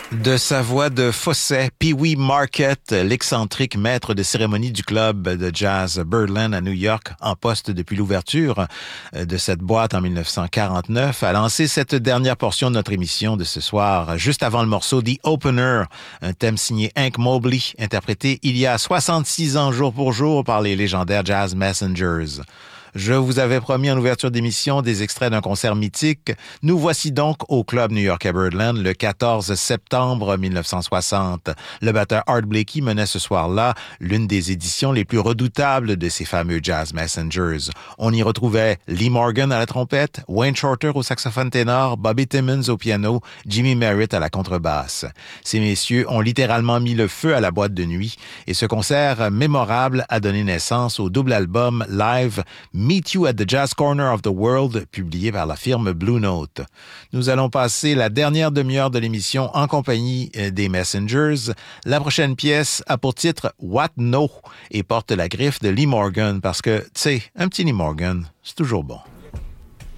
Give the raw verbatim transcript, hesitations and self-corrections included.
De sa voix de fausset, Pee Wee Market, l'excentrique maître de cérémonie du club de jazz Birdland à New York, en poste depuis l'ouverture de cette boîte en dix-neuf cent quarante-neuf, a lancé cette dernière portion de notre émission de ce soir, juste avant le morceau The Opener, un thème signé Hank Mobley, interprété il y a soixante-six ans jour pour jour par les légendaires Jazz Messengers. Je vous avais promis en ouverture d'émission des extraits d'un concert mythique. Nous voici donc au club new-yorkais Birdland le quatorze septembre dix-neuf cent soixante. Le batteur Art Blakey menait ce soir-là l'une des éditions les plus redoutables de ces fameux Jazz Messengers. On y retrouvait Lee Morgan à la trompette, Wayne Shorter au saxophone ténor, Bobby Timmons au piano, Jimmy Merritt à la contrebasse. Ces messieurs ont littéralement mis le feu à la boîte de nuit et ce concert mémorable a donné naissance au double album live Meet You at the Jazz Corner of the World, publié par la firme Blue Note. Nous allons passer la dernière demi-heure de l'émission en compagnie des Messengers. La prochaine pièce a pour titre What No et porte la griffe de Lee Morgan parce que, tu sais, un petit Lee Morgan, c'est toujours bon.